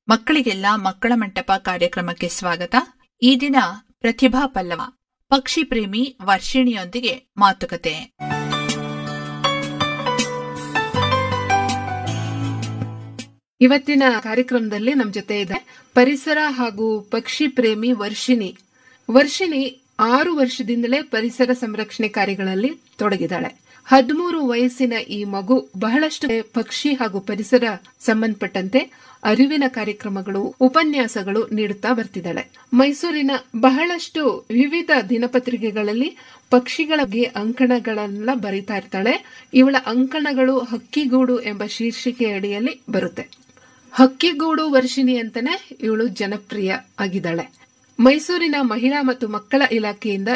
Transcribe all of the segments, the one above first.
ಮಕ್ಕಳಿಗೆಲ್ಲ ಮಕ್ಕಳ ಮಂಟಪ ಕಾರ್ಯಕ್ರಮಕ್ಕೆ ಸ್ವಾಗತ. ಈ ದಿನ ಪ್ರತಿಭಾ ಪಲ್ಲವ ಪಕ್ಷಿ ಪ್ರೇಮಿ ವರ್ಷಿಣಿಯೊಂದಿಗೆ ಮಾತುಕತೆ. ಇವತ್ತಿನ ಕಾರ್ಯಕ್ರಮದಲ್ಲಿ ನಮ್ ಜೊತೆ ಇದೆ ಪರಿಸರ ಹಾಗೂ ಪಕ್ಷಿ ಪ್ರೇಮಿ ವರ್ಷಿಣಿ. 6 ವರ್ಷದಿಂದಲೇ ಪರಿಸರ ಸಂರಕ್ಷಣೆ ಕಾರ್ಯಗಳಲ್ಲಿ ತೊಡಗಿದ್ದಾಳೆ. 13 ವಯಸ್ಸಿನ ಈ ಮಗು ಬಹಳಷ್ಟು ಪಕ್ಷಿ ಹಾಗೂ ಪರಿಸರ ಸಂಬಂಧಪಟ್ಟಂತೆ ಅರಿವಿನ ಕಾರ್ಯಕ್ರಮಗಳು, ಉಪನ್ಯಾಸಗಳು ನೀಡುತ್ತಾ ಬರ್ತಿದ್ದಾಳೆ. ಮೈಸೂರಿನ ಬಹಳಷ್ಟು ವಿವಿಧ ದಿನಪತ್ರಿಕೆಗಳಲ್ಲಿ ಪಕ್ಷಿಗಳ ಬಗ್ಗೆ ಅಂಕಣಗಳೆಲ್ಲ ಬರೀತಾ ಇರ್ತಾಳೆ. ಇವಳ ಅಂಕಣಗಳು ಹಕ್ಕಿಗೂಡು ಎಂಬ ಶೀರ್ಷಿಕೆ ಅಡಿಯಲ್ಲಿ ಬರುತ್ತೆ. ಹಕ್ಕಿಗೂಡು ವರ್ಷಿಣಿ ಅಂತಾನೆ ಇವಳು ಜನಪ್ರಿಯ ಆಗಿದ್ದಾಳೆ. ಮೈಸೂರಿನ ಮಹಿಳಾ ಮತ್ತು ಮಕ್ಕಳ ಇಲಾಖೆಯಿಂದ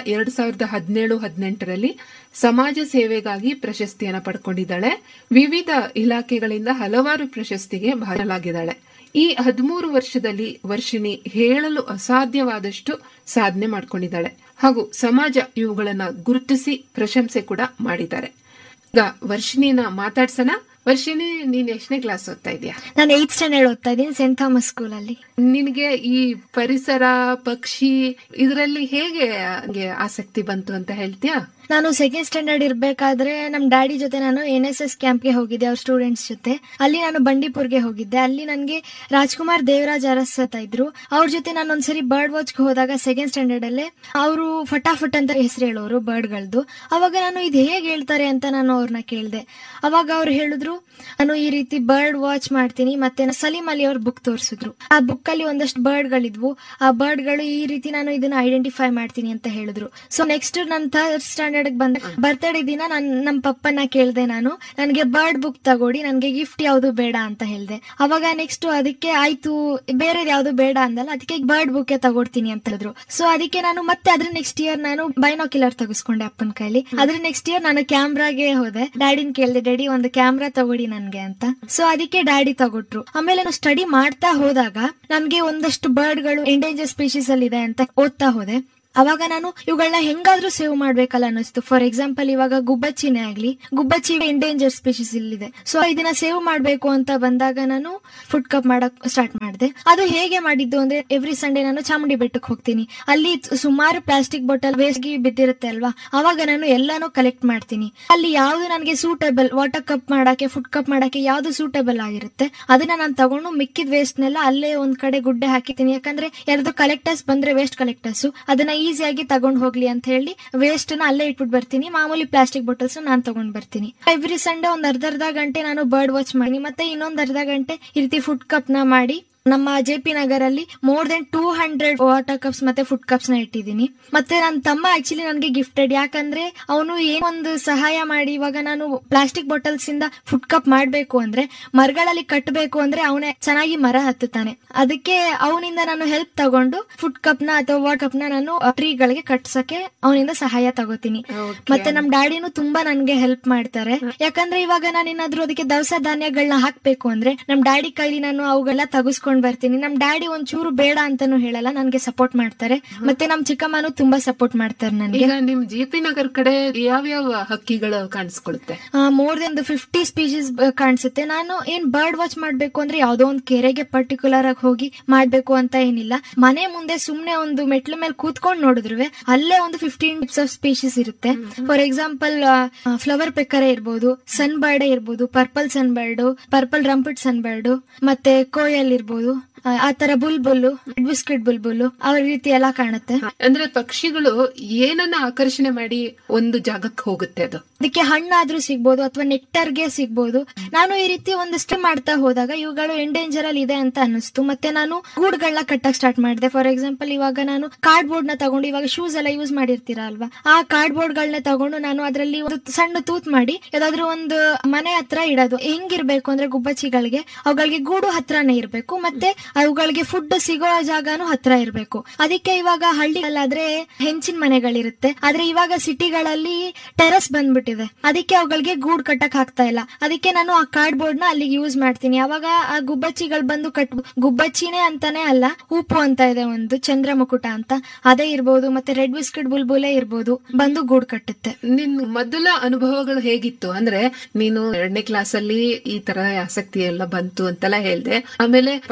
2017-18ರಲ್ಲಿ ಸಮಾಜ ಸೇವೆಗಾಗಿ ಪ್ರಶಸ್ತಿಯನ್ನು ಪಡ್ಕೊಂಡಿದ್ದಾಳೆ. ವಿವಿಧ ಇಲಾಖೆಗಳಿಂದ ಹಲವಾರು ಪ್ರಶಸ್ತಿಗೆ ಭಾಜನಳಾಗಿದ್ದಾಳೆ. ಈ 13 ವರ್ಷದಲ್ಲಿ ವರ್ಷಿಣಿ ಹೇಳಲು ಅಸಾಧ್ಯವಾದಷ್ಟು ಸಾಧನೆ ಮಾಡ್ಕೊಂಡಿದ್ದಾಳೆ ಹಾಗೂ ಸಮಾಜ ಇವುಗಳನ್ನ ಗುರುತಿಸಿ ಪ್ರಶಂಸೆ ಕೂಡ ಮಾಡಿದ್ದಾರೆ. ಈಗ ವರ್ಷಿಣಿನ ಮಾತಾಡ್ಸೋಣ. ವರ್ಷಿಣಿ, ನೀನ್ ಎಷ್ಟನೇ ಕ್ಲಾಸ್ ಓದ್ತಾ ಇದೀಯಾ? ನಾನು 8th ಸ್ಟ್ಯಾಂಡರ್ಡ್ ಓದ್ತಾ ಇದ್ದೀನಿ, ಸೆಂಟ್ ಥಾಮಸ್ ಸ್ಕೂಲ್ ಅಲ್ಲಿ. ನಿನಗೆ ಈ ಪರಿಸರ, ಪಕ್ಷಿ ಇದರಲ್ಲಿ ಹೇಗೆ ಆಸಕ್ತಿ ಬಂತು ಅಂತ ಹೇಳ್ತೀಯಾ? ನಾನು 2nd ಸ್ಟ್ಯಾಂಡರ್ಡ್ ಇರ್ಬೇಕಾದ್ರೆ ನಮ್ ಡ್ಯಾಡಿ ಜೊತೆ ನಾನು NSS ಕ್ಯಾಂಪ್ಗೆ ಹೋಗಿದ್ದೆ, ಅವ್ರ ಸ್ಟೂಡೆಂಟ್ಸ್ ಜೊತೆ. ಅಲ್ಲಿ ನಾನು ಬಂಡೀಪುರ್ಗೆ ಹೋಗಿದ್ದೆ. ಅಲ್ಲಿ ನನ್ಗೆ ರಾಜ್ಕುಮಾರ್ ದೇವರಾಜ್ ಅರಸ್ ಅಂತ ಇದ್ರು. ಅವ್ರ ಜೊತೆ ನಾನು ಒಂದ್ಸರಿ ಬರ್ಡ್ ವಾಚ್ಗೆ ಹೋದಾಗ 2nd ಸ್ಟ್ಯಾಂಡರ್ಡ್ ಅಲ್ಲೇ ಅವರು ಫಟಾಫಟ್ ಅಂತ ಹೆಸರು ಹೇಳೋರು ಬರ್ಡ್ಗಳದ್ದು. ಅವಾಗ ನಾನು ಇದು ಹೇಗೆ ಹೇಳ್ತಾರೆ ಅಂತ ನಾನು ಅವ್ರನ್ನ ಕೇಳ್ದೆ. ಅವಾಗ ಅವ್ರು ಹೇಳಿದ್ರು, ನಾನು ಈ ರೀತಿ ಬರ್ಡ್ ವಾಚ್ ಮಾಡ್ತೀನಿ. ಮತ್ತೆ ಸಲೀಂ ಅಲಿ ಅವ್ರ ಬುಕ್ ತೋರಿಸಿದ್ರು. ಆ ಬುಕ್ ಅಲ್ಲಿ ಒಂದಷ್ಟು ಬರ್ಡ್ಗಳಿದ್ವು. ಆ ಬರ್ಡ್ಗಳು ಈ ರೀತಿ ನಾನು ಇದನ್ನ ಐಡೆಂಟಿಫೈ ಮಾಡ್ತೀನಿ ಅಂತ ಹೇಳಿದ್ರು. ಸೊ ನೆಕ್ಸ್ಟ್ ನನ್ನ 3rd ಸ್ಟ್ಯಾಂಡರ್ಡ್ ಬಂದ ಬರ್ತ್ಡೇ ದಿನ ನಮ್ಮ ಪಪ್ಪನ ಕೇಳ್ದೆ, ನಾನು ನನ್ಗೆ ಬರ್ಡ್ ಬುಕ್ ತಗೊಡಿ, ನನ್ಗೆ ಗಿಫ್ಟ್ ಯಾವ್ದು ಬೇಡ ಅಂತ ಹೇಳ್ದೆ. ಅವಾಗ ನೆಕ್ಸ್ಟ್ ಅದಕ್ಕೆ ಆಯ್ತು, ಬೇರೆ ಯಾವ್ದು ಬೇಡ ಅಂದಲ್ಲ, ಅದಕ್ಕೆ ಬರ್ಡ್ ಬುಕ್ ತಗೊಡ್ತೀನಿ ಅಂತ ಹೇಳಿದ್ರು. ಸೊ ಅದಕ್ಕೆ ನಾನು ಮತ್ತೆ ಅದ್ರ ನೆಕ್ಸ್ಟ್ ಇಯರ್ ನಾನು ಬೈನಾಕ್ಯುಲರ್ ತಗಸ್ಕೊಂಡೆ ಅಪ್ಪನ ಕೈಲಿ. ಅದ್ರ ನೆಕ್ಸ್ಟ್ ಇಯರ್ ನಾನು ಕ್ಯಾಮ್ರಾಗೆ ಹೋದೆ. ಡ್ಯಾಡಿನ ಕೇಳ್ದೆ, ಡ್ಯಾಡಿ ಒಂದು ಕ್ಯಾಮ್ರಾ ತಗೊಡಿ ನನ್ಗೆ ಅಂತ. ಸೊ ಅದಕ್ಕೆ ಡ್ಯಾಡಿ ತಗೊಟ್ರು. ಆಮೇಲೆ ನಾನು ಸ್ಟಡಿ ಮಾಡ್ತಾ ಹೋದಾಗ ನನ್ಗೆ ಒಂದಷ್ಟು ಬರ್ಡ್ಗಳು ಎಂಡೇಂಜರ್ ಸ್ಪೀಶೀಸ್ ಅಲ್ಲಿ ಇದೆ ಅಂತ ಓದ್ತಾ ಹೋದೆ. ಅವಾಗ ನಾನು ಇವುಗಳನ್ನ ಹೆಂಗಾದ್ರೂ ಸೇವ್ ಮಾಡ್ಬೇಕಲ್ಲ ಅನ್ನಿಸ್ತು. ಫಾರ್ ಎಕ್ಸಾಂಪಲ್, ಇವಾಗ ಗುಬ್ಬಚ್ಚಿನೇ ಆಗ್ಲಿ, ಗುಬ್ಬಚ್ಚಿ ಎಂಡೇಂಜರ್ ಸ್ಪೀಶೀಸ್ ಇಲ್ಲಿದೆ. ಸೊ ಇದನ್ನ ಸೇವ್ ಮಾಡ್ಬೇಕು ಅಂತ ಬಂದಾಗ ನಾನು ಫುಡ್ ಕಪ್ ಮಾಡಕ್ ಸ್ಟಾರ್ಟ್ ಮಾಡಿದೆ. ಅದು ಹೇಗೆ ಮಾಡಿದ್ದು ಅಂದ್ರೆ, ಎವ್ರಿ ಸಂಡೇ ನಾನು ಚಾಮುಂಡಿ ಬೆಟ್ಟಕ್ಕೆ ಹೋಗ್ತೀನಿ. ಅಲ್ಲಿ ಸುಮಾರು ಪ್ಲಾಸ್ಟಿಕ್ ಬಾಟಲ್ ವೇಸ್ಟ್ ಬಿದ್ದಿರುತ್ತೆ ಅಲ್ವಾ, ಅವಾಗ ನಾನು ಎಲ್ಲಾನು ಕಲೆಕ್ಟ್ ಮಾಡ್ತೀನಿ. ಅಲ್ಲಿ ಯಾವ್ದು ನನಗೆ ಸೂಟೇಬಲ್, ವಾಟರ್ ಕಪ್ ಮಾಡಕ್ಕೆ, ಫುಡ್ ಕಪ್ ಮಾಡಕ್ಕೆ ಯಾವ್ದು ಸೂಟೇಬಲ್ ಆಗಿರುತ್ತೆ ಅದನ್ನ ನಾನು ತಗೊಂಡು ಮಿಕ್ಕಿದ ವೇಸ್ಟ್ ನೆಲ್ಲ ಅಲ್ಲೇ ಒಂದ್ ಕಡೆ ಗುಡ್ಡೆ ಹಾಕಿತೀನಿ. ಯಾಕಂದ್ರೆ ಯಾರಾದ್ರೂ ಕಲೆಕ್ಟರ್ಸ್ ಬಂದ್ರೆ, ವೇಸ್ಟ್ ಕಲೆಕ್ಟರ್ಸ್, ಅದನ್ನ ಈಸಿಯಾಗಿ ತಗೊಂಡ್ ಹೋಗ್ಲಿ ಅಂತ ಹೇಳಿ ವೇಸ್ಟ್ ನ ಅಲ್ಲೇ ಇಟ್ಬಿಟ್ಟು ಬರ್ತೀನಿ. ಮಾಮೂಲಿ ಪ್ಲಾಸ್ಟಿಕ್ ಬಾಟಲ್ಸ್ ನಾನ್ ತಗೊಂಡ್ ಬರ್ತೀನಿ. ಎವ್ರಿ ಸಂಡೇ ಒಂದ್ ಅರ್ಧ ಗಂಟೆ ನಾನು ಬರ್ಡ್ ವಾಚ್ ಮಾಡಿ, ಮತ್ತೆ ಇನ್ನೊಂದ್ ಅರ್ಧ ಗಂಟೆ ಈ ರೀತಿ ಫುಡ್ ಕಪ್ ನ ಮಾಡಿ ನಮ್ಮ JP ನಗರ್ ಅಲ್ಲಿ ಮೋರ್ ದೆನ್ 200 ವಾಟರ್ ಕಪ್ಸ್ ಮತ್ತೆ ಫುಡ್ ಕಪ್ಸ್ ನ ಇಟ್ಟಿದ್ದೀನಿ. ಮತ್ತೆ ನನ್ನ ತಮ್ಮ ಆಕ್ಚುಲಿ ನನ್ಗೆ ಗಿಫ್ಟೆಡ್. ಯಾಕಂದ್ರೆ ಅವನು ಏನೊಂದು ಸಹಾಯ ಮಾಡಿ, ಇವಾಗ ನಾನು ಪ್ಲಾಸ್ಟಿಕ್ ಬಾಟಲ್ಸ್ ಇಂದ ಫುಡ್ ಕಪ್ ಮಾಡ್ಬೇಕು ಅಂದ್ರೆ, ಮರಗಳಲ್ಲಿ ಕಟ್ಟಬೇಕು ಅಂದ್ರೆ ಅವನೇ ಚೆನ್ನಾಗಿ ಮರ ಹತ್ತುತ್ತಾನೆ. ಅದಕ್ಕೆ ಅವನಿಂದ ನಾನು ಹೆಲ್ಪ್ ತಗೊಂಡು ಫುಡ್ ಕಪ್ ನ ಅಥವಾ ವಾಟರ್ ಕಪ್ ನ ನಾನು ಟ್ರೀಗಳಿಗೆ ಕಟ್ಸಕ್ಕೆ ಅವನಿಂದ ಸಹಾಯ ತಗೋತೀನಿ. ಮತ್ತೆ ನಮ್ ಡ್ಯಾಡಿನೂ ತುಂಬಾ ನನ್ಗೆ ಹೆಲ್ಪ್ ಮಾಡ್ತಾರೆ. ಯಾಕಂದ್ರೆ ಇವಾಗ ನಾನು ಏನಾದ್ರು ಅದಕ್ಕೆ ದವಸ ಧಾನ್ಯಗಳನ್ನ ಹಾಕ್ಬೇಕು ಅಂದ್ರೆ ನಮ್ ಡ್ಯಾಡಿ ಕೈಲಿ ನಾನು ಅವುಗಳನ್ನ ತಗಸ್ಕೊಂಡು ಬರ್ತೀನಿ. ನಮ್ ಡ್ಯಾಡಿ ಒಂಚೂರು ಬೇಡ ಅಂತಾನು ಹೇಳಲ್ಲ, ನನ್ಗೆ ಸಪೋರ್ಟ್ ಮಾಡ್ತಾರೆ. ಮತ್ತೆ ನಮ್ ಚಿಕ್ಕಮ್ಮನೂ ತುಂಬಾ ಸಪೋರ್ಟ್ ಮಾಡ್ತಾರೆ ನನಗೆ. ನಿಮ್ JP ನಗರ್ ಕಡೆ ಯಾವ್ಯಾವ ಹಕ್ಕಿಗಳು ಕಾಣಿಸ್ಕೊಳ್ಳುತ್ತೆ? ಮೋರ್ ದೆನ್ 50 ಸ್ಪೀಶೀಸ್ ಕಾಣಿಸುತ್ತೆ. ನಾನು ಏನ್ ಬರ್ಡ್ ವಾಚ್ ಮಾಡ್ಬೇಕು ಅಂದ್ರೆ ಯಾವ್ದೋ ಒಂದು ಕೆರೆಗೆ ಪರ್ಟಿಕ್ಯುಲರ್ ಆಗಿ ಹೋಗಿ ಮಾಡ್ಬೇಕು ಅಂತ ಏನಿಲ್ಲ. ಮನೆ ಮುಂದೆ ಸುಮ್ನೆ ಒಂದು ಮೆಟ್ಲ ಮೇಲೆ ಕೂತ್ಕೊಂಡು ನೋಡಿದ್ರು ಅಲ್ಲೇ ಒಂದು 15 ಟೈಪ್ಸ್ ಆಫ್ ಸ್ಪೀಶೀಸ್ ಇರುತ್ತೆ. ಫಾರ್ ಎಕ್ಸಾಂಪಲ್, ಫ್ಲವರ್ ಪೆಕ್ಕರೆ ಇರ್ಬೋದು, ಸನ್ ಬರ್ಡ್ ಇರ್ಬೋದು, ಪರ್ಪಲ್ ಸನ್ ಬರ್ಡ್, ಪರ್ಪಲ್ ರಂಪಿಡ್ ಸನ್ ಬರ್ಡ್, ಮತ್ತೆ ಕೋಯಲ್ ಇರ್ಬೋದು, ಆತರ ಬುಲ್ಬುಲ್ಲು, ಬಿಸ್ಕೆಟ್ ಬುಲ್ಬುಲ್ಲು, ಆ ರೀತಿ ಎಲ್ಲ ಕಾಣುತ್ತೆ. ಅಂದ್ರೆ ಪಕ್ಷಿಗಳು ಏನನ್ನ ಆಕರ್ಷಣೆ ಮಾಡಿ ಒಂದು ಜಾಗಕ್ಕೆ ಹೋಗುತ್ತೆ? ಅದಕ್ಕೆ ಹಣ್ಣಾದ್ರೂ ಸಿಗ್ಬೋದು ಅಥವಾ ನೆಕ್ಟರ್ಗೆ ಸಿಗ್ಬೋದು. ನಾನು ಈ ರೀತಿ ಒಂದಷ್ಟು ಮಾಡ್ತಾ ಹೋದಾಗ ಇವುಗಳು ಎಂಡೇಂಜರ್ ಅಲ್ಲಿ ಇದೆ ಅಂತ ಅನ್ನಿಸ್ತು. ಮತ್ತೆ ನಾನು ಗೂಡ್ಗಳನ್ನ ಕಟ್ಟಕ್ ಸ್ಟಾರ್ಟ್ ಮಾಡಿದೆ. ಫಾರ್ ಎಕ್ಸಾಂಪಲ್, ಇವಾಗ ನಾನು ಕಾರ್ಡ್ ಬೋರ್ಡ್ ನ ತಗೊಂಡು, ಇವಾಗ ಶೂಸ್ ಎಲ್ಲ ಯೂಸ್ ಮಾಡಿರ್ತೀರಾ ಅಲ್ವಾ, ಆ ಕಾರ್ಡ್ ಬೋರ್ಡ್ ಗಳನ್ನ ತಗೊಂಡು ನಾನು ಅದರಲ್ಲಿ ಒಂದು ಸಣ್ಣ ತೂತ್ ಮಾಡಿ ಯಾವ್ದಾದ್ರು ಒಂದು ಮನೆ ಹತ್ರ ಇಡೋದು. ಹೆಂಗಿರ್ಬೇಕು ಅಂದ್ರೆ, ಗುಬ್ಬಚ್ಚಿಗಳಿಗೆ ಅವುಗಳಿಗೆ ಗೂಡು ಹತ್ರನೇ ಇರ್ಬೇಕು, ಮತ್ತೆ ಅವುಗಳಿಗೆ ಫುಡ್ ಸಿಗೋ ಜಾಗನೂ ಹತ್ರ ಇರ್ಬೇಕು. ಅದಕ್ಕೆ ಇವಾಗ ಹಳ್ಳಿಗಳಾದ್ರೆ ಹೆಂಚಿನ ಮನೆಗಳಿರುತ್ತೆ, ಆದ್ರೆ ಇವಾಗ ಸಿಟಿಗಳಲ್ಲಿ ಟೆರಸ್ ಬಂದ್ಬಿಟ್ಟಿದೆ. ಅದಕ್ಕೆ ಅವುಗಳಿಗೆ ಗೂಡ್ ಕಟ್ಟಕ್ ಆಗ್ತಾ ಇಲ್ಲ. ಅದಕ್ಕೆ ನಾನು ಆ ಕಾರ್ಡ್ ಬೋರ್ಡ್ ನ ಅಲ್ಲಿಗೆ ಯೂಸ್ ಮಾಡ್ತೀನಿ. ಅವಾಗ ಆ ಗುಬ್ಬಚ್ಚಿಗಳು ಬಂದು ಗುಬ್ಬಚ್ಚಿನೇ ಅಂತಾನೆ ಅಲ್ಲ, ಹೂಪು ಅಂತ ಇದೆ ಒಂದು, ಚಂದ್ರಮುಕುಟ ಅಂತ, ಅದೇ ಇರ್ಬೋದು, ಮತ್ತೆ ರೆಡ್ ಬಿಸ್ಕೆಟ್ ಬುಲ್ಬುಲೇ ಇರ್ಬೋದು, ಬಂದು ಗೂಡ್ ಕಟ್ಟುತ್ತೆ. ನಿನ್ ಮೊದಲ ಅನುಭವಗಳು ಹೇಗಿತ್ತು? ಅಂದ್ರೆ ನೀನು 2ನೇ ಕ್ಲಾಸ್ ಅಲ್ಲಿ ಈ ತರ ಆಸಕ್ತಿ ಎಲ್ಲ ಬಂತು ಅಂತೆಲ್ಲ ಹೇಳ್ದೆ. ಆಮೇಲೆ ಪಕ್ಷಿಗಳಿಗೆ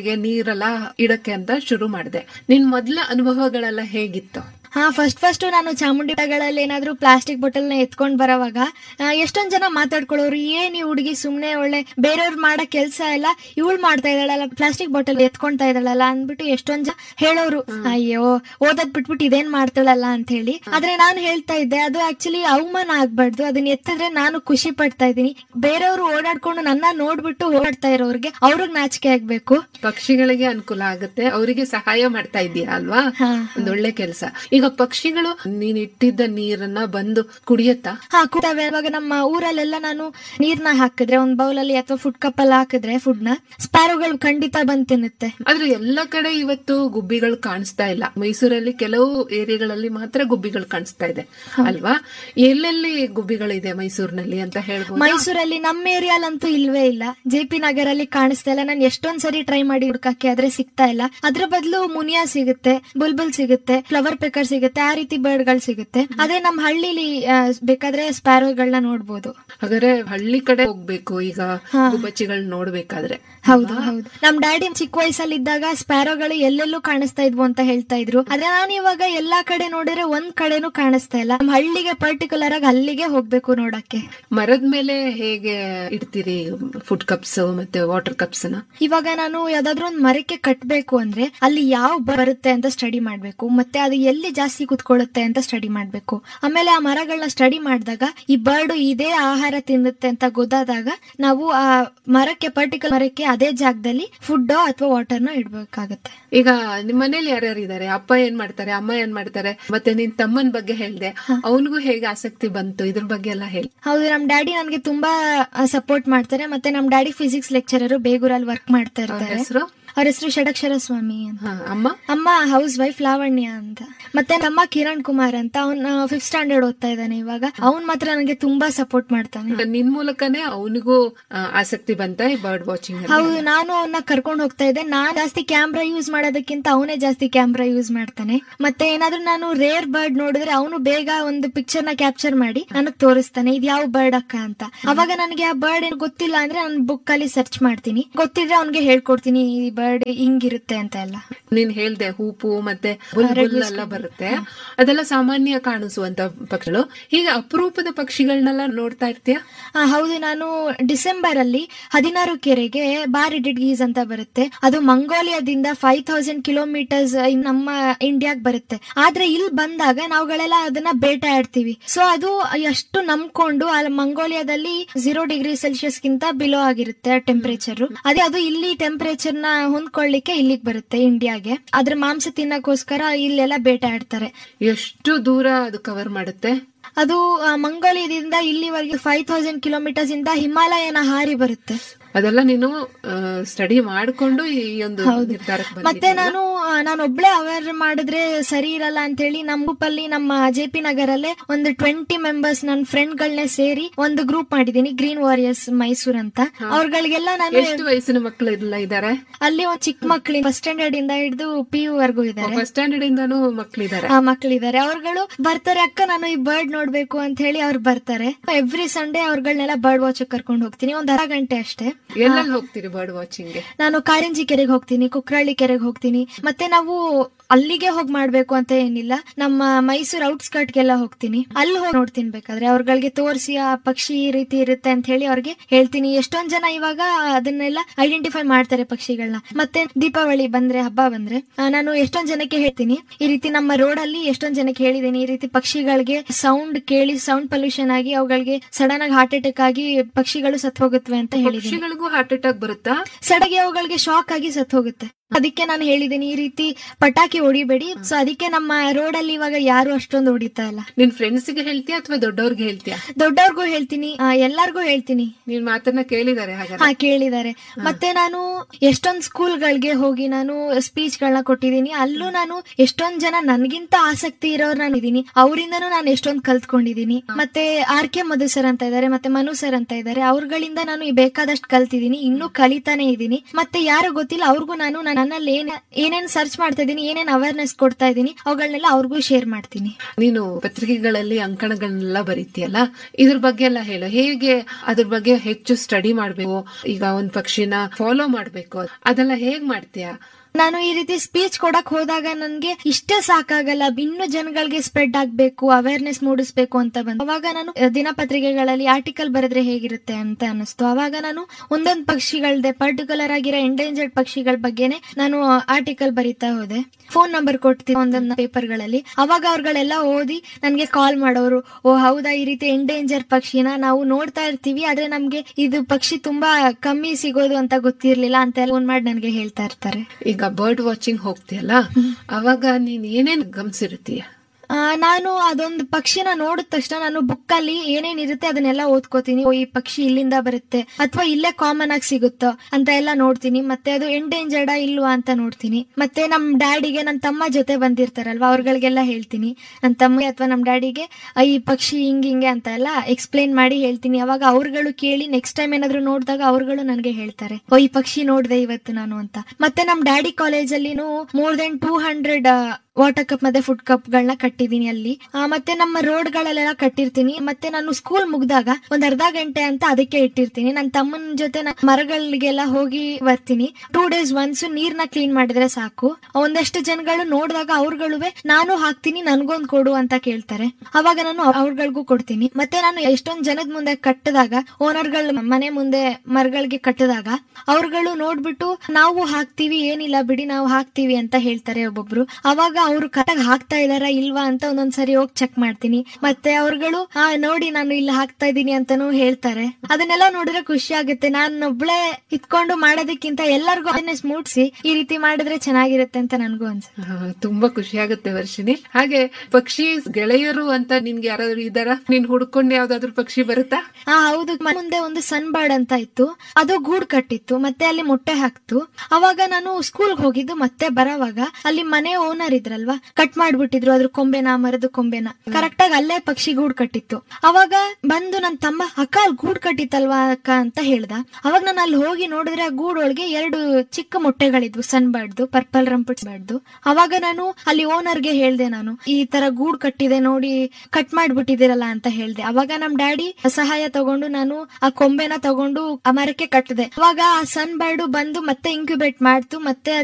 ಪಕ್ಷಿಗಳಿಗೆ ನೀರೆಲ್ಲ ಇಡಕ್ಕೆ ಅಂತ ಶುರು ಮಾಡಿದೆ. ನಿನ್ ಮೊದ್ಲ ಅನುಭವಗಳೆಲ್ಲ ಹೇಗಿತ್ತು? ಫಸ್ಟ್ ನಾನು ಚಾಮುಂಡಿ ಬೆಟ್ಟಗಳಲ್ಲಿ ಏನಾದ್ರೂ ಪ್ಲಾಸ್ಟಿಕ್ ಬಾಟಲ್ ನ ಎತ್ಕೊಂಡ್ ಬರೋವಾಗ ಎಷ್ಟೊಂದ್ ಜನ ಮಾತಾಡ್ಕೊಳ್ಳೋರು, ಏನ್ ಈ ಹುಡುಗಿ ಸುಮ್ನೆ ಒಳ್ಳೆ ಬೇರೆಯವ್ರು ಮಾಡೋ ಕೆಲ್ಸ ಎಲ್ಲ ಇವಳು ಮಾಡ್ತಾ ಇದ್ದಾಳಲ್ಲ, ಪ್ಲಾಸ್ಟಿಕ್ ಬಾಟಲ್ ಎತ್ಕೊಂತಾ ಇದ್ದಾಳಲ್ಲ ಅಂದ್ಬಿಟ್ಟು ಎಷ್ಟೊಂದ್ ಜನ ಹೇಳೋರು, ಅಯ್ಯೋ ಓದದ್ ಬಿಟ್ಬಿಟ್ಟು ಇದೇನ್ ಮಾಡ್ತಾಳಲ್ಲ ಅಂತ ಹೇಳಿ. ಆದ್ರೆ ನಾನು ಹೇಳ್ತಾ ಇದ್ದೆ, ಅದು ಆಕ್ಚುಲಿ ಅವಮಾನ ಆಗ್ಬಾರ್ದು, ಅದನ್ನ ಎತ್ತಿದ್ರೆ ನಾನು ಖುಷಿ ಪಡ್ತಾ ಇದ್ದೀನಿ. ಬೇರೆಯವರು ಓಡಾಡ್ಕೊಂಡು ನನ್ನ ನೋಡ್ಬಿಟ್ಟು ಓಡಾಡ್ತಾ ಇರೋರ್ಗೆ ಅವ್ರಿಗೆ ನಾಚಿಕೆ ಆಗ್ಬೇಕು. ಪಕ್ಷಿಗಳಿಗೆ ಅನುಕೂಲ ಆಗುತ್ತೆ, ಅವರಿಗೆ ಸಹಾಯ ಮಾಡ್ತಾ ಇದೀಯ ಅಲ್ವಾ, ಒಂದೊಳ್ಳೆ ಕೆಲಸ. ಈಗ ಪಕ್ಷಿಗಳು ನೀನ್ ಇಟ್ಟಿದ್ದ ನೀರನ್ನ ಬಂದು ಕುಡಿಯತ್ತಾ? ಕುಡಿತವೆ. ಇವಾಗ ನಮ್ಮ ಊರಲ್ಲೆಲ್ಲ ನಾನು ನೀರ್ನ ಹಾಕಿದ್ರೆ ಒಂದ್ ಬೌಲಲ್ಲಿ ಅಥವಾ ಫುಡ್ ಕಪ್ ಅಲ್ಲಿ ಹಾಕಿದ್ರೆ ಫುಡ್ ನ ಸ್ಪ್ಯಾರೋಗಳು ಖಂಡಿತ ಬಂದ್ ತಿನ್ನುತ್ತೆ. ಆದ್ರೆ ಎಲ್ಲ ಕಡೆ ಇವತ್ತು ಗುಬ್ಬಿಗಳು ಕಾಣಿಸ್ತಾ ಇಲ್ಲ. ಮೈಸೂರಲ್ಲಿ ಕೆಲವು ಏರಿಯಾಗಳಲ್ಲಿ ಮಾತ್ರ ಗುಬ್ಬಿಗಳು ಕಾಣಿಸ್ತಾ ಇದೆ ಅಲ್ವಾ? ಎಲ್ಲೆಲ್ಲಿ ಗುಬ್ಬಿಗಳಿದೆ ಮೈಸೂರಿನಲ್ಲಿ ಅಂತ ಹೇಳ್ಬೋದು? ಮೈಸೂರಲ್ಲಿ ನಮ್ಮ ಏರಿಯಾಲಂತೂ ಇಲ್ವೇ ಇಲ್ಲ. JP ನಗರಲ್ಲಿ ಕಾಣಿಸ್ತಾ ಇಲ್ಲ. ನಾನು ಎಷ್ಟೊಂದ್ ಸರಿ ಟ್ರೈ ಮಾಡಿ ಹುಡ್ಕಕ್ಕೆ, ಆದ್ರೆ ಸಿಗ್ತಾ ಇಲ್ಲ. ಅದ್ರ ಬದಲು ಮುನಿಯಾ ಸಿಗುತ್ತೆ, ಬುಲ್ಬುಲ್ ಸಿಗುತ್ತೆ, ಫ್ಲವರ್ ಪೆಕರ್ ಸಿಗುತ್ತೆ, ಆ ರೀತಿ ಬರ್ಡ್ ಗಳು ಸಿಗುತ್ತೆ. ಅದೇ ನಮ್ ಹಳ್ಳಿಲಿ ಬೇಕಾದ್ರೆ ಸ್ಪ್ಯಾರೋಗಳನ್ನ ನೋಡ್ಬೋದು. ಹಾಗಾದ್ರೆ ಹಳ್ಳಿ ಕಡೆ ಹೋಗ್ಬೇಕು ಈಗ ಗುಬ್ಬಚ್ಚಿಗಳನ್ನ ನೋಡ್ಬೇಕಾದ್ರೆ. ಹೌದು. ನಮ್ ಡ್ಯಾಡಿ ಚಿಕ್ಕ ವಯಸ್ಸಲ್ಲಿ ಇದ್ದಾಗ ಸ್ಪ್ಯಾರೋಗಳು ಎಲ್ಲೆಲ್ಲೂ ಕಾಣಿಸ್ತಾ ಇದ್ವು ಅಂತ ಹೇಳ್ತಾ ಇದ್ರು. ಆದ್ರೆ ನಾನು ಇವಾಗ ಎಲ್ಲಾ ಕಡೆ ನೋಡಿದ್ರೆ ಒಂದ್ ಕಡೆನೂ ಕಾಣಿಸ್ತಾ ಇಲ್ಲ. ನಮ್ ಹಳ್ಳಿಗೆ ಪರ್ಟಿಕ್ಯುಲರ್ ಆಗಿ ಅಲ್ಲಿಗೆ ಹೋಗ್ಬೇಕು ನೋಡಕ್ಕೆ. ಮರದ ಮೇಲೆ ಹೇಗೆ ಇಡ್ತೀರಿ ಫುಡ್ ಕಪ್ಸ್ ಮತ್ತೆ ವಾಟರ್ ಕಪ್ಸ್ ನ? ಇವಾಗ ನಾನು ಯಾವ್ದಾದ್ರು ಒಂದ್ ಮರಕ್ಕೆ ಕಟ್ಬೇಕು ಅಂದ್ರೆ ಅಲ್ಲಿ ಯಾವ ಬರುತ್ತೆ ಅಂತ ಸ್ಟಡಿ ಮಾಡ್ಬೇಕು, ಮತ್ತೆ ಅದು ಎಲ್ಲಿ ಜಾಸ್ತಿ ಕುತ್ಕೊಳ್ಳುತ್ತೆ ಅಂತ ಸ್ಟಡಿ ಮಾಡ್ಬೇಕು. ಆಮೇಲೆ ಆ ಮರಗಳನ್ನ ಸ್ಟಡಿ ಮಾಡಿದಾಗ ಈ ಬರ್ಡ್ ಇದೇ ಆಹಾರ ತಿನ್ನುತ್ತೆ ಅಂತ ಗೊತ್ತಾದಾಗ ನಾವು ಆ ಮರಕ್ಕೆ ಪರ್ಟಿಕ್ಯುಲರ್ ಮರಕ್ಕೆ ಅದೇ ಜಾಗದಲ್ಲಿ ಫುಡ್ ಅಥವಾ ವಾಟರ್ನ ಇಡ್ಬೇಕಾಗತ್ತೆ. ಈಗ ನಿಮ್ ಮನೇಲಿ ಯಾರ್ಯಾರು ಇದಾರೆ? ಅಪ್ಪ ಏನ್ ಮಾಡ್ತಾರೆ, ಅಮ್ಮ ಏನ್ ಮಾಡ್ತಾರೆ? ಮತ್ತೆ ನಿನ್ ತಮ್ಮನ್ ಬಗ್ಗೆ ಹೇಳ್ದೆ, ಅವನಿಗೂ ಹೇಗೆ ಆಸಕ್ತಿ ಬಂತು ಇದ್ರ ಬಗ್ಗೆ ಎಲ್ಲ ಹೇಳಿ. ಹೌದು, ನಮ್ ಡ್ಯಾಡಿ ನನ್ಗೆ ತುಂಬಾ ಸಪೋರ್ಟ್ ಮಾಡ್ತಾರೆ. ಮತ್ತೆ ನಮ್ ಡ್ಯಾಡಿ ಫಿಸಿಕ್ಸ್ ಲೆಕ್ಚರರ್, ಬೇಗೂರಲ್ಲಿ ವರ್ಕ್ ಮಾಡ್ತಾ ಇರ್ತಾರೆ. ಅವ್ರ ಹೆಸರು ಷಡಕ್ಷರ ಸ್ವಾಮಿ ಅಂತ. ಅಮ್ಮ ಹೌಸ್ ವೈಫ್ ಲಾವಣ್ಯ ಅಂತ. ಮತ್ತೆ ತಮ್ಮ ಕಿರಣ್ ಕುಮಾರ್ ಅಂತ, ಅವ್ನ 5th ಸ್ಟ್ಯಾಂಡರ್ಡ್ ಓದ್ತಾ ಇದ್ದಾನೆ ಇವಾಗ. ಅವ್ನ್ ಮಾತ್ರ ನನಗೆ ತುಂಬಾ ಸಪೋರ್ಟ್ ಮಾಡ್ತಾನೆ. ನಿನ್ ಮೂಲಕನೇ ಅವನಿಗೂ ಆಸಕ್ತಿ ಬಂತ ಈ ಬರ್ಡ್ ವಾಚಿಂಗ್? ಹೌದು, ನಾನು ಅವನ್ನ ಕರ್ಕೊಂಡು ಹೋಗ್ತಾ ಇದ್ದೆ. ನಾನ್ ಜಾಸ್ತಿ ಕ್ಯಾಮ್ರಾ ಯೂಸ್ ಮಾಡೋದಕ್ಕಿಂತ ಅವನೇ ಜಾಸ್ತಿ ಕ್ಯಾಮ್ರಾ ಯೂಸ್ ಮಾಡ್ತಾನೆ. ಮತ್ತೆ ಏನಾದ್ರೂ ನಾನು ರೇರ್ ಬರ್ಡ್ ನೋಡಿದ್ರೆ ಅವನು ಬೇಗ ಒಂದು ಪಿಕ್ಚರ್ ನ ಕ್ಯಾಪ್ಚರ್ ಮಾಡಿ ನನಗ್ ತೋರಿಸ್ತಾನೆ, ಇದು ಯಾವ ಬರ್ಡ್ ಅಕ್ಕ ಅಂತ. ಅವಾಗ ನನಗೆ ಆ ಬರ್ಡ್ ಏನ್ ಗೊತ್ತಿಲ್ಲ ಅಂದ್ರೆ ನಾನು ಬುಕ್ ಅಲ್ಲಿ ಸರ್ಚ್ ಮಾಡ್ತೀನಿ, ಗೊತ್ತಿದ್ರೆ ಅವ್ನಿಗೆ ಹೇಳ್ಕೊಡ್ತೀನಿ ಈ ಬರ್ಡ್ ಹಿಂಗಿರುತ್ತೆ ಅಂತ ಎಲ್ಲ. ನೀನ್ ಹೇಳ್ದೆ ಹೂಪು ಮತ್ತೆ ಬುಲ್ಬುಲ್ ಎಲ್ಲ ಬರುತ್ತೆ, ಅದೆಲ್ಲ ಸಾಮಾನ್ಯ ಕಾಣಿಸುವಂತ ಪಕ್ಷಿಗಳು. ಹೀಗೆ ಅಪರೂಪದ ಪಕ್ಷಿಗಳನ್ನೆಲ್ಲ ನೋಡ್ತಾ ಇರ್ತೀಯ? ಹೌದು, ನಾನು ಡಿಸೆಂಬರ್ ಅಲ್ಲಿ 16 ಕೆರೆಗೆ ಬಾರ್ ಹೆಡೆಡ್ ಗೀಸ್ ಅಂತ ಬರುತ್ತೆ. ಅದು ಮಂಗೋಲಿಯಾದಿಂದ 5000 ಕಿಲೋಮೀಟರ್ಸ್ ನಮ್ಮ ಇಂಡಿಯಾಗ್ ಬರುತ್ತೆ. ಆದ್ರೆ ಇಲ್ಲಿ ಬಂದಾಗ ನಾವುಗಳೆಲ್ಲ ಅದನ್ನ ಬೇಟೆ ಆಡ್ತೀವಿ. ಸೊ ಅದು ಎಷ್ಟು ನಂಬ್ಕೊಂಡು ಅಲ್ಲಿ ಮಂಗೋಲಿಯಾದಲ್ಲಿ 0 ಡಿಗ್ರಿ ಸೆಲ್ಸಿಯಸ್ ಗಿಂತ ಬಿಲೋ ಆಗಿರುತ್ತೆ ಟೆಂಪರೇಚರ್. ಅದೇ ಅದು ಇಲ್ಲಿ ಟೆಂಪರೇಚರ್ ನ ಹೊಂದ್ಕೊಳ್ಳಿಕ್ಕೆ ಇಲ್ಲಿಗೆ ಬರುತ್ತೆ ಇಂಡಿಯಾಗೆ. ಅದ್ರ ಮಾಂಸ ತಿನ್ನಕ್ಕೋಸ್ಕರ ಇಲ್ಲೆಲ್ಲ ಬೇಟೆ ಆಡ್ತಾರೆ. ಎಷ್ಟು ದೂರ ಅದು ಕವರ್ ಮಾಡುತ್ತೆ? ಅದು ಮಂಗೋಲಿಯಾದಿಂದ ಇಲ್ಲಿವರೆಗೆ 5000 ಕಿಲೋಮೀಟರ್ಸ್ ಇಂದ ಹಿಮಾಲಯನ ಹಾರಿ ಬರುತ್ತೆ. ಅದೆಲ್ಲ ನೀನು ಸ್ಟಡಿ ಮಾಡಿಕೊಂಡು ಈ ಒಂದು ನಿರ್ಧಾರಕ್ಕೆ ಮತ್ತೆ ನಾನು ಒಬ್ಳೆ ಅವೇರ್ ಮಾಡಿದ್ರೆ ಸರಿ ಇರಲ್ಲ ಅಂತ ಹೇಳಿ ನಮ್ಮ ಗ್ರೂಪಲ್ಲಿ ನಮ್ಮ JP ನಗರಲ್ಲೇ ಒಂದು 20 ಮೆಂಬರ್ಸ್ ನನ್ನ ಫ್ರೆಂಡ್ ಗಳನ್ನೇ ಸೇರಿ ಒಂದು ಗ್ರೂಪ್ ಮಾಡಿದೀನಿ, ಗ್ರೀನ್ ವಾರಿಯರ್ಸ್ ಮೈಸೂರ್ ಅಂತ. ಅವ್ರಗಳಿಗೆಲ್ಲ ನಾನು ಎಷ್ಟು ವಯಸ್ಸಿನ ಮಕ್ಕಳು ಎಲ್ಲ ಇದ್ದಾರೆ ಅಲ್ಲಿ? ಒಂದು ಚಿಕ್ಕ ಮಕ್ಕಳು 1st ಸ್ಟ್ಯಾಂಡರ್ಡ್ ಇಂದ ಹಿಡಿದು PU ವರ್ಗೂ ಇದ್ದಾರೆ. 1st ಸ್ಟ್ಯಾಂಡರ್ಡ್ ಇಂದಾನು ಮಕ್ಕಳಿದ್ದಾರೆ. ಮಕ್ಕಳಿದ್ದಾರೆ. ಅವ್ರುಗಳು ಬರ್ತಾರೆ, ಅಕ್ಕ ನಾನು ಈ ಬರ್ಡ್ ನೋಡ್ಬೇಕು ಅಂತ ಹೇಳಿ ಅವ್ರು ಬರ್ತಾರೆ. ಎವ್ರಿ ಸಂಡೇ ಅವ್ರಗಳನ್ನೆಲ್ಲ ಬರ್ಡ್ ವಾಚ್ ಕರ್ಕೊಂಡು ಹೋಗ್ತೀನಿ, ಒಂದ್ ಅರ್ಧ ಗಂಟೆ ಅಷ್ಟೇ. ಎಲ್ಲೆಲ್ಲಿ ಹೋಗ್ತೀರಿ ಬರ್ಡ್ ವಾಚಿಂಗ್? ನಾನು ಕಾರಿಂಜಿ ಕೆರೆಗೆ ಹೋಗ್ತೀನಿ, ಕುಕ್ರಳ್ಳಿ ಕೆರೆಗೆ ಹೋಗ್ತೀನಿ. ಮತ್ತೆ ನಾವು ಅಲ್ಲಿಗೆ ಹೋಗಿ ಮಾಡ್ಬೇಕು ಅಂತ ಏನಿಲ್ಲ, ನಮ್ಮ ಮೈಸೂರು ಔಟ್ಸ್ಕರ್ಟ್ಗೆಲ್ಲ ಹೋಗ್ತೀನಿ, ಅಲ್ಲಿ ಹೋಗಿ ನೋಡ್ತೀನಿ. ಬೇಕಾದ್ರೆ ಅವ್ರಗಳಿಗೆ ತೋರಿಸಿ ಆ ಪಕ್ಷಿ ಈ ರೀತಿ ಇರುತ್ತೆ ಅಂತ ಹೇಳಿ ಅವ್ರಿಗೆ ಹೇಳ್ತೀನಿ. ಎಷ್ಟೊಂದ್ ಜನ ಇವಾಗ ಅದನ್ನೆಲ್ಲ ಐಡೆಂಟಿಫೈ ಮಾಡ್ತಾರೆ ಪಕ್ಷಿಗಳನ್ನ. ಮತ್ತೆ ದೀಪಾವಳಿ ಬಂದ್ರೆ, ಹಬ್ಬ ಬಂದ್ರೆ ನಾನು ಎಷ್ಟೊಂದ್ ಜನಕ್ಕೆ ಹೇಳ್ತೀನಿ, ಈ ರೀತಿ ನಮ್ಮ ರೋಡ್ ಅಲ್ಲಿ ಎಷ್ಟೊಂದ್ ಜನಕ್ಕೆ ಹೇಳಿದೀನಿ, ಈ ರೀತಿ ಪಕ್ಷಿಗಳಿಗೆ ಸೌಂಡ್ ಕೇಳಿ ಸೌಂಡ್ ಪೊಲ್ಯೂಷನ್ ಆಗಿ ಅವುಗಳಿಗೆ ಸಡನ್ ಆಗಿ ಹಾರ್ಟ್ ಅಟ್ಯಾಕ್ ಆಗಿ ಪಕ್ಷಿಗಳು ಸತ್ತು ಹೋಗುತ್ತವೆ ಅಂತ ಹೇಳಿದೀನಿ. ಹಾರ್ಟ್ ಅಟ್ಯಾಕ್ ಬರುತ್ತಾ? ಸಡಗೆ ಅವುಗಳಿಗೆ ಶಾಕ್ ಆಗಿ ಸತ್ತು ಹೋಗುತ್ತೆ. ಅದಕ್ಕೆ ನಾನು ಹೇಳಿದೀನಿ, ಈ ರೀತಿ ಪಟಾಕಿ ಹೊಡಿಬೇಡಿ. ಸೊ ಅದಕ್ಕೆ ನಮ್ಮ ರೋಡ್ ಅಲ್ಲಿ ಇವಾಗ ಯಾರು ಅಷ್ಟೊಂದು ಹೊಡಿತಾ ಇಲ್ಲ. ನಿನ್ ಫ್ರೆಂಡ್ಸ್ ಗೆ ಹೇಳ್ತೀಯಾ ಅಥವಾ ದೊಡ್ಡವ್ರಿಗೆ ಹೇಳ್ತೀಯಾ? ದೊಡ್ಡವ್ರಿಗೂ ಹೇಳ್ತೀನಿ, ಎಲ್ಲಾರ್ಗು ಹೇಳ್ತೀನಿ. ನಿನ್ ಮಾತನ್ನ ಕೇಳಿದಾರೆ? ಕೇಳಿದ್ದಾರೆ. ಮತ್ತೆ ನಾನು ಎಷ್ಟೊಂದ್ ಸ್ಕೂಲ್ಗಳಿಗೆ ಹೋಗಿ ನಾನು ಸ್ಪೀಚ್ ಗಳನ್ನ ಕೊಟ್ಟಿದ್ದೀನಿ. ಅಲ್ಲೂ ನಾನು ಎಷ್ಟೊಂದ್ ಜನ ನನ್ಗಿಂತ ಆಸಕ್ತಿ ಇರೋರು ನಾನು ಇದೀನಿ, ಅವರಿಂದನೂ ನಾನು ಎಷ್ಟೊಂದ್ ಕಲ್ತ್ಕೊಂಡಿದೀನಿ. ಮತ್ತೆ RK ಮಧು ಸರ್ ಅಂತ ಇದಾರೆ, ಮತ್ತೆ ಮನು ಸರ್ ಅಂತ ಇದಾರೆ, ಅವ್ರಗಳಿಂದ ನಾನು ಬೇಕಾದಷ್ಟು ಕಲ್ತಿದ್ದೀನಿ, ಇನ್ನೂ ಕಲಿತಾನೆ ಇದ್ದೀನಿ. ಮತ್ತೆ ಯಾರು ಗೊತ್ತಿಲ್ಲ ಅವ್ರಿಗೂ ನಾನು ನನ್ನಲ್ಲಿ ಏನೇನ್ ಸರ್ಚ್ ಮಾಡ್ತಾ ಇದೀನಿ, ಏನೇನ್ ಏನೇನ್ ಅವೇರ್ನೆಸ್ ಕೊಡ್ತಾ ಇದೀನಿ ಅವುಗಳನ್ನೆಲ್ಲ ಅವ್ರಿಗೂ ಶೇರ್ ಮಾಡ್ತೀನಿ. ನೀನು ಪತ್ರಿಕೆಗಳಲ್ಲಿ ಅಂಕಣಗಳನ್ನೆಲ್ಲ ಬರೀತೀಯಲ್ಲ, ಇದ್ರ ಬಗ್ಗೆ ಎಲ್ಲ ಹೇಳು. ಹೇಗೆ ಅದ್ರ ಬಗ್ಗೆ ಹೆಚ್ಚು ಸ್ಟಡಿ ಮಾಡ್ಬೇಕು, ಈಗ ಒಂದ್ ಪಕ್ಷಿನ ಫಾಲೋ ಮಾಡ್ಬೇಕು, ಅದೆಲ್ಲ ಹೇಗ್ ಮಾಡ್ತೀಯಾ? ನಾನು ಈ ರೀತಿ ಸ್ಪೀಚ್ ಕೊಡಕ್ ಹೋದಾಗ ನನ್ಗೆ ಇಷ್ಟೇ ಸಾಕಾಗಲ್ಲ, ಇನ್ನು ಜನಗಳಿಗೆ ಸ್ಪ್ರೆಡ್ ಆಗ್ಬೇಕು, ಅವೇರ್ನೆಸ್ ಮೂಡಿಸ್ಬೇಕು ಅಂತ ಬಂದು ಅವಾಗ ನಾನು ದಿನಪತ್ರಿಕೆಗಳಲ್ಲಿ ಆರ್ಟಿಕಲ್ ಬರೆದ್ರೆ ಹೇಗಿರುತ್ತೆ ಅಂತ ಅನಿಸ್ತು. ಅವಾಗ ನಾನು ಒಂದೊಂದು ಪಕ್ಷಿಗಳದೆ ಪರ್ಟಿಕ್ಯುಲರ್ ಆಗಿರೋ ಎಂಡೇಂಜರ್ಡ್ ಪಕ್ಷಿಗಳ ಬಗ್ಗೆನೆ ನಾನು ಆರ್ಟಿಕಲ್ ಬರೀತಾ ಹೋದೆ. ಫೋನ್ ನಂಬರ್ ಕೊಡ್ತೀನಿ ಒಂದೊಂದು ಪೇಪರ್ಗಳಲ್ಲಿ. ಅವಾಗ ಅವ್ರಗಳೆಲ್ಲ ಓದಿ ನನ್ಗೆ ಕಾಲ್ ಮಾಡೋರು, ಓ ಹೌದಾ, ಈ ರೀತಿ ಎಂಡೇಂಜರ್ ಪಕ್ಷಿನ ನಾವು ನೋಡ್ತಾ ಇರ್ತೀವಿ, ಆದ್ರೆ ನಮ್ಗೆ ಇದು ಪಕ್ಷಿ ತುಂಬಾ ಕಮ್ಮಿ ಸಿಗೋದು ಅಂತ ಗೊತ್ತಿರ್ಲಿಲ್ಲ ಅಂತ ಫೋನ್ ಮಾಡಿ ನನ್ಗೆ ಹೇಳ್ತಾ ಇರ್ತಾರೆ. ಈಗ ಬರ್ಡ್ ವಾಚಿಂಗ್ ಹೋಗ್ತೀಯಲ್ಲ, ಅವಾಗ ನೀನ್ ಏನೇನ್ ಗಮನಿಸಿರ್ತೀಯ? ನಾನು ಅದೊಂದು ಪಕ್ಷಿನ ನೋಡಿದ ತಕ್ಷಣ ನಾನು ಬುಕ್ ಅಲ್ಲಿ ಏನೇನಿರುತ್ತೆ ಅದನ್ನೆಲ್ಲ ಓದ್ಕೋತೀನಿ. ಈ ಪಕ್ಷಿ ಇಲ್ಲಿಂದ ಬರುತ್ತೆ ಅಥವಾ ಇಲ್ಲೇ ಕಾಮನ್ ಆಗಿ ಸಿಗುತ್ತೋ ಅಂತ ಎಲ್ಲ ನೋಡ್ತೀನಿ. ಮತ್ತೆ ಅದು ಎಂಡೇಂಜರ್ಡ್ ಇಲ್ವಾ ಅಂತ ನೋಡ್ತೀನಿ. ಮತ್ತೆ ನಮ್ ಡ್ಯಾಡಿಗೆ ನನ್ನ ತಮ್ಮ ಜೊತೆ ಬಂದಿರ್ತಾರಲ್ವಾ, ಅವ್ರಗಳಿಗೆಲ್ಲ ಹೇಳ್ತೀನಿ. ನನ್ನ ತಮ್ಮ ಅಥವಾ ನಮ್ ಡ್ಯಾಡಿಗೆ ಈ ಪಕ್ಷಿ ಹಿಂಗೆ ಅಂತ ಎಲ್ಲ ಎಕ್ಸ್ಪ್ಲೇನ್ ಮಾಡಿ ಹೇಳ್ತೀನಿ. ಅವಾಗ ಅವ್ರುಗಳು ಕೇಳಿ ನೆಕ್ಸ್ಟ್ ಟೈಮ್ ಏನಾದ್ರು ನೋಡಿದಾಗ ಅವ್ರುಗಳು ನನಗೆ ಹೇಳ್ತಾರೆ, ಓ ಈ ಪಕ್ಷಿ ನೋಡ್ದೆ ಇವತ್ತು ನಾನು ಅಂತ. ಮತ್ತೆ ನಮ್ ಡ್ಯಾಡಿ ಕಾಲೇಜಲ್ಲಿ ಮೋರ್ ದೆನ್ 200 ವಾಟರ್ ಕಪ್ ಮತ್ತೆ ಫುಡ್ ಕಪ್ ಗಳನ್ನ ಕಟ್ಟಿದೀನಿ ಅಲ್ಲಿ. ಮತ್ತೆ ನಮ್ಮ ರೋಡ್ ಗಳಲ್ಲೆಲ್ಲ ಕಟ್ಟಿರ್ತೀನಿ. ಮತ್ತೆ ನಾನು ಸ್ಕೂಲ್ ಮುಗ್ದಾಗ ಒಂದ್ ಅರ್ಧ ಗಂಟೆ ಅಂತ ಅದಕ್ಕೆ ಇಟ್ಟಿರ್ತೀನಿ. ನನ್ನ ತಮ್ಮನ ಜೊತೆ ಮರಗಳಿಗೆಲ್ಲ ಹೋಗಿ ಬರ್ತೀನಿ. 2 days once ನೀರ್ನ ಕ್ಲೀನ್ ಮಾಡಿದ್ರೆ ಸಾಕು. ಒಂದಷ್ಟು ಜನಗಳು ನೋಡಿದಾಗ ಅವ್ರುಗಳುವೆ ನಾನು ಹಾಕ್ತೀನಿ, ನನ್ಗೊಂದ್ ಕೊಡು ಅಂತ ಕೇಳ್ತಾರೆ. ಅವಾಗ ನಾನು ಅವ್ರಗಳಿಗೂ ಕೊಡ್ತೀನಿ. ಮತ್ತೆ ನಾನು ಎಷ್ಟೊಂದ್ ಜನದ ಮುಂದೆ ಕಟ್ಟಿದಾಗ, ಓನರ್ಗಳ ಮನೆ ಮುಂದೆ ಮರಗಳಿಗೆ ಕಟ್ಟಿದಾಗ ಅವ್ರುಗಳು ನೋಡ್ಬಿಟ್ಟು ನಾವು ಹಾಕ್ತಿವಿ, ಏನಿಲ್ಲ ಬಿಡಿ ನಾವು ಹಾಕ್ತಿವಿ ಅಂತ ಹೇಳ್ತಾರೆ ಒಬ್ಬೊಬ್ರು. ಅವಾಗ ಅವ್ರು ಕರೆಕ್ಟಾಗಿ ಹಾಕ್ತಾ ಇದಾರ ಇಲ್ವಾ ಅಂತ ಒಂದೊಂದ್ಸರಿ ಹೋಗಿ ಚೆಕ್ ಮಾಡ್ತೀನಿ. ಮತ್ತೆ ಅವ್ರುಗಳು ನೋಡಿ ನಾನು ಇಲ್ಲಿ ಹಾಕ್ತಾ ಇದೀನಿ ಅಂತಾನು ಹೇಳ್ತಾರೆ. ಅದನ್ನೆಲ್ಲ ನೋಡಿದ್ರೆ ಖುಷಿ ಆಗುತ್ತೆ. ನಾನು ಒಬ್ಳೆ ಇತ್ಕೊಂಡು ಮಾಡೋದಕ್ಕಿಂತ ಎಲ್ಲರಿಗೂ ಅವೇರ್ನೆಸ್ ಮೂಡಿಸಿ ಈ ರೀತಿ ಮಾಡಿದ್ರೆ ಚೆನ್ನಾಗಿರುತ್ತೆ ಅಂತ ನನ್ಗೂ ಅನ್ಸುತ್ತೆ. ತುಂಬಾ ಖುಷಿ ಆಗುತ್ತೆ ವರ್ಷಿಣಿ. ಹಾಗೆ ಪಕ್ಷಿ ಗೆಳೆಯರು ಅಂತ ನಿನ್ಗೆ ಯಾರಾದ್ರೂ ಇದಾರ? ನೀನ್ ಹುಡ್ಕೊಂಡು ಯಾವ್ದಾದ್ರು ಪಕ್ಷಿ ಬರುತ್ತಾ? ಹೌದು, ಮುಂದೆ ಒಂದು ಸನ್ ಬರ್ಡ್ ಅಂತ ಇತ್ತು, ಅದು ಗೂಡ್ ಕಟ್ಟಿತ್ತು, ಮತ್ತೆ ಅಲ್ಲಿ ಮೊಟ್ಟೆ ಹಾಕ್ತು. ಅವಾಗ ನಾನು ಸ್ಕೂಲ್ಗೆ ಹೋಗಿದ್ದು, ಮತ್ತೆ ಬರೋವಾಗ ಅಲ್ಲಿ ಮನೆ ಓನರ್ ಇದ್ರಲ್ವಾ, ಕಟ್ ಮಾಡ್ಬಿಟ್ಟಿದ್ರು ಅದ್ರ ಕೊಂಬೆನ, ಮರದ ಕೊಂಬೆನ. ಕರೆಕ್ಟ್ ಆಗಿ ಅಲ್ಲೇ ಪಕ್ಷಿ ಗೂಡ್ ಕಟ್ಟಿತ್ತು. ಅವಾಗ ಬಂದು ನನ್ ತಮ್ಮ, ಅಕ್ಕ ಅಲ್ಲಿ ಗೂಡ್ ಕಟ್ಟಿತ್ತಲ್ವಾ ಅಕ್ಕ ಅಂತ ಹೇಳ್ದ. ಅವಾಗ ನಾನು ಅಲ್ಲಿ ಹೋಗಿ ನೋಡಿದ್ರೆ ಆ ಗೂಡ್ ಒಳಗೆ 2 ಚಿಕ್ಕ ಮೊಟ್ಟೆಗಳಿದ್ವು, ಸನ್ ಬರ್ಡ್ದು, ಪರ್ಪಲ್ ರಂಪಿಟ್ಸ್ ಬರ್ಡ್ದು. ಅವಾಗ ನಾನು ಅಲ್ಲಿ ಓನರ್ಗೆ ಹೇಳ್ದೆ, ನಾನು ಈ ತರ ಗೂಡ್ ಕಟ್ಟಿದೆ ನೋಡಿ, ಕಟ್ ಮಾಡ್ಬಿಟ್ಟಿದಿರಲ್ಲ ಅಂತ ಹೇಳ್ದೆ. ಅವಾಗ ನಮ್ ಡ್ಯಾಡಿ ಸಹಾಯ ತಗೊಂಡು ನಾನು ಆ ಕೊಂಬೆನ ತಗೊಂಡು ಆ ಮರಕ್ಕೆ ಕಟ್ಟಿದೆ. ಅವಾಗ ಆ ಸನ್ ಬರ್ಡ್ ಬಂದು ಮತ್ತೆ ಇನ್ಕ್ಯುಬೇಟ್ ಮಾಡ್ತು. ಮತ್ತೆ